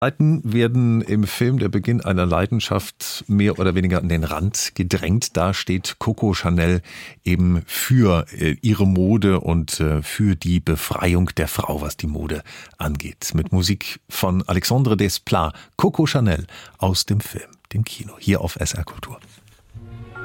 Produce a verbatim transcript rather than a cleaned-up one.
Zeiten werden im Film der Beginn einer Leidenschaft mehr oder weniger an den Rand gedrängt. Da steht Coco Chanel eben für ihre Mode und für die Befreiung der Frau, was die Mode angeht. Mit Musik von Alexandre Desplat, Coco Chanel aus dem Film, dem Kino, hier auf S R Kultur.